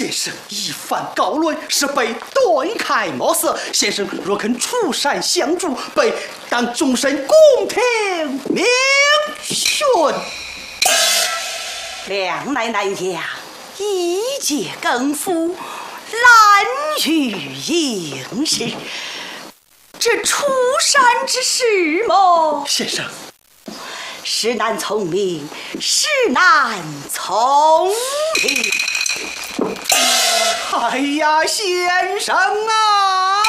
先生一番高论，是被顿开茅塞。先生若肯出山相助，被当终身宫廷名训。 梁奶奶呀，一介更夫，滥竽应试，这出山之事么？ 先生， 是难聪明，是难聪明。 哎呀，先生啊！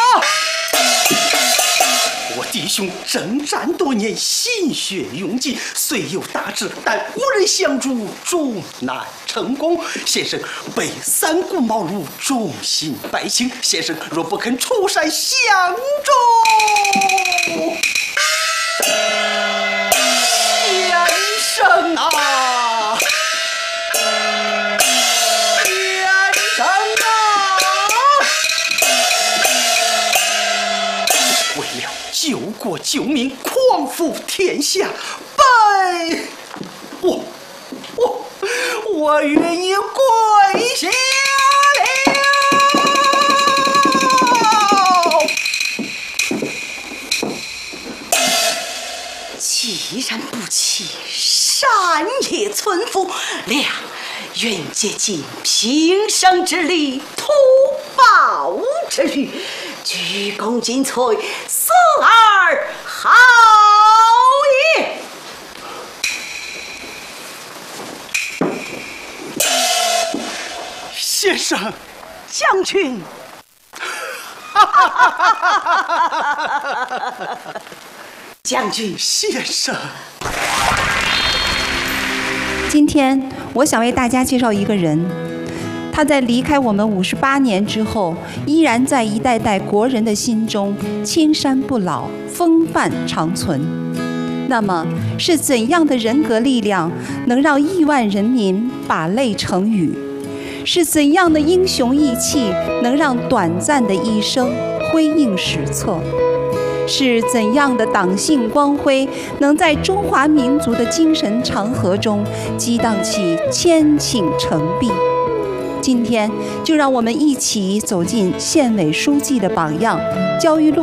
我弟兄征战多年，心血用尽，虽有大志，但无人相助，终难成功。先生被三顾茅庐，忠心百姓。先生若不肯出山相助，先生啊！救国救民，匡扶天下，我愿意跪下了。 既然不弃山野村夫，良愿竭尽平生之力，图报之余，鞠躬尽瘁，死而好也。 先生， 将军，将军， 先生。 今天我想为大家介绍一个人，他在离开我们58年之后，依然在一代代国人的心中青山不老，风范长存。那么是怎样的人格力量能让亿万人民把泪成雨？是怎样的英雄义气能让短暂的一生辉映史册？是怎样的党性光辉能在中华民族的精神长河中激荡起千顷澄碧？今天就让我们一起走进县委书记的榜样，焦裕禄